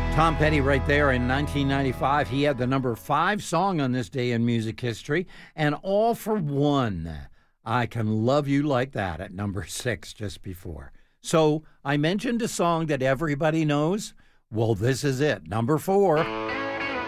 Tom Petty right there in 1995. He had the number 5 song on this day in music history, and All for One, I Can Love You Like That, at number 6 just before. So I mentioned a song that everybody knows. Well, this is it, number 4.